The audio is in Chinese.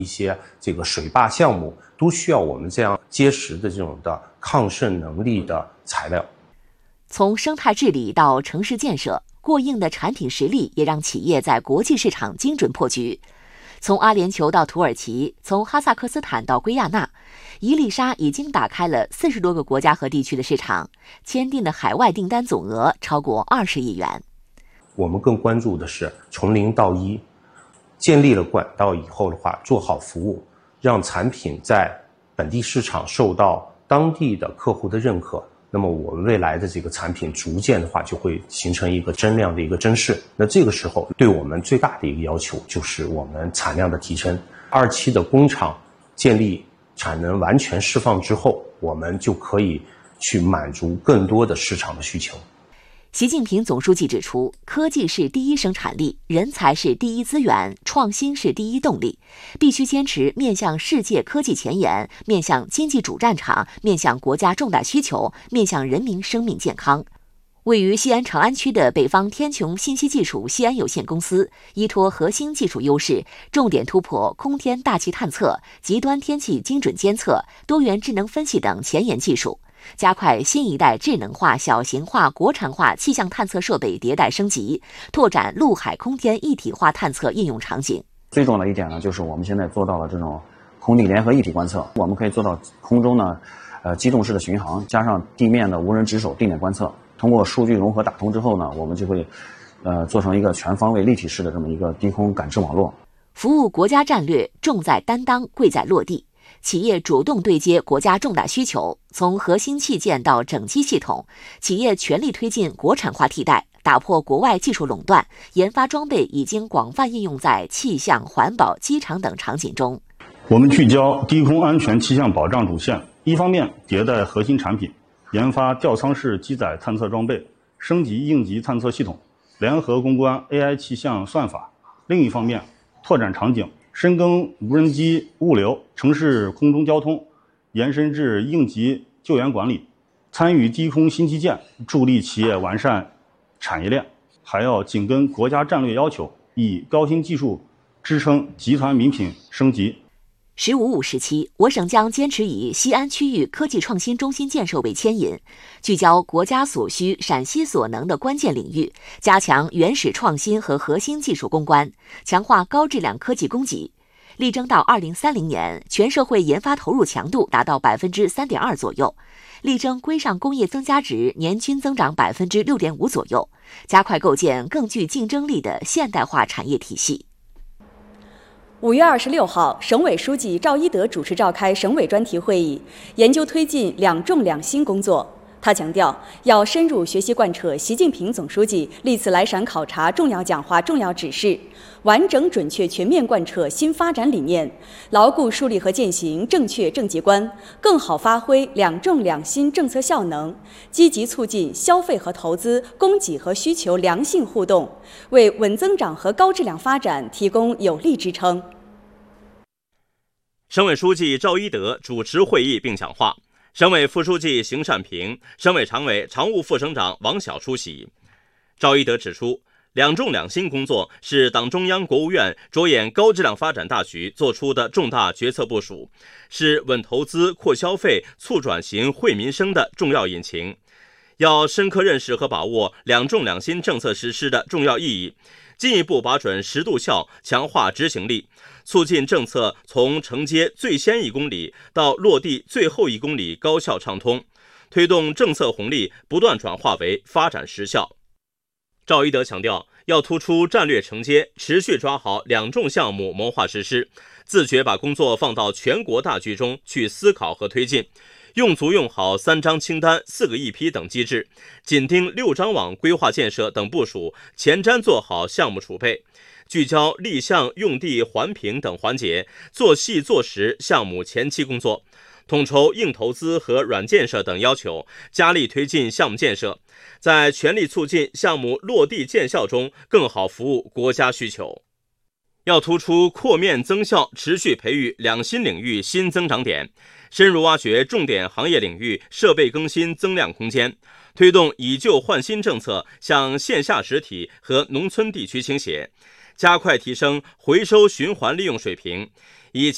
一些这个水坝项目，都需要我们这样结实的这种的抗渗能力的材料。 从生态治理到城市建设，过硬的产品实力也让企业在国际市场精准破局。从阿联酋到土耳其，从哈萨克斯坦到圭亚那，一粒沙已经打开了40多个国家和地区的市场，签订的海外订单总额超过20亿元。 我们更关注的是从零到一，建立了管道以后的话，做好服务，让产品在本地市场受到当地的客户的认可。那么我们未来的这个产品逐渐的话就会形成一个增量的一个增势。那这个时候对我们最大的一个要求就是我们产量的提升。2期的工厂建立，产能完全释放之后，我们就可以去满足更多的市场的需求。 习近平总书记指出，科技是第一生产力，人才是第一资源，创新是第一动力，必须坚持面向世界科技前沿，面向经济主战场，面向国家重大需求，面向人民生命健康。位于西安长安区的北方天穹信息技术西安有限公司，依托核心技术优势，重点突破空天大气探测、极端天气精准监测、多元智能分析等前沿技术，加快新一代智能化、小型化、国产化气象探测设备迭代升级，拓展陆海空天一体化探测应用场景。 最重要的一点呢，就是我们现在做到了这种空地联合一体观测，我们可以做到空中呢，机动式的巡航，加上地面的无人值守定点观测。通过数据融合打通之后呢，我们就会做成一个全方位立体式的这么一个低空感知网络。 服务国家战略，重在担当，贵在落地。企业主动对接国家重大需求，从核心器件到整机系统，企业全力推进国产化替代，打破国外技术垄断，研发装备已经广泛应用在气象、环保、机场等场景中。 我们聚焦低空安全气象保障主线，一方面迭代核心产品，研发吊舱式机载探测装备，升级应急探测系统，联合攻关 AI 气象算法；另一方面，拓展场景，深耕无人机物流、城市空中交通，延伸至应急救援管理，参与低空新基建，助力企业完善产业链。还要紧跟国家战略要求，以高新技术支撑集团名品升级。 “15+5”时期，我省将坚持以西安区域科技创新中心建设为牵引，聚焦国家所需、陕西所能的关键领域，加强原始创新和核心技术攻关，强化高质量科技供给，力争到2030年，全社会研发投入强度达到3.2%左右，力争规上工业增加值年均增长6.5%左右，加快构建更具竞争力的现代化产业体系。 5月26号，省委书记赵一德主持召开省委专题会议，研究推进两重两新工作。他强调，要深入学习贯彻习近平总书记历次来陕考察重要讲话、重要指示，完整准确全面贯彻新发展理念，牢固树立和践行正确政绩观，更好发挥两重两新政策效能，积极促进消费和投资、供给和需求良性互动，为稳增长和高质量发展提供有力支撑。 省委书记赵一德主持会议并讲话，省委副书记邢善平、省委常委、常务副省长王晓出席。赵一德指出，两重两新工作是党中央、国务院着眼高质量发展大局作出的重大决策部署，是稳投资、扩消费、促转型、惠民生的重要引擎。要深刻认识和把握两重两新政策实施的重要意义，进一步把准实度效，强化执行力，促进政策从承接最先1公里到落地最后1公里高效畅通，推动政策红利不断转化为发展实效。赵一德强调，要突出战略承接，持续抓好两重项目谋划实施，自觉把工作放到全国大局中去思考和推进，用足用好3张清单、4个一批等机制，紧盯6张网规划建设等部署，前瞻做好项目储备，聚焦立项、用地、环评等环节，做细做实项目前期工作，统筹硬投资和软建设等要求，加力推进项目建设，在全力促进项目落地见效中更好服务国家需求。要突出扩面增效，持续培育两新领域新增长点，深入挖掘重点行业领域设备更新增量空间，推动以旧换新政策向线下实体和农村地区倾斜，加快提升回收循环利用水平，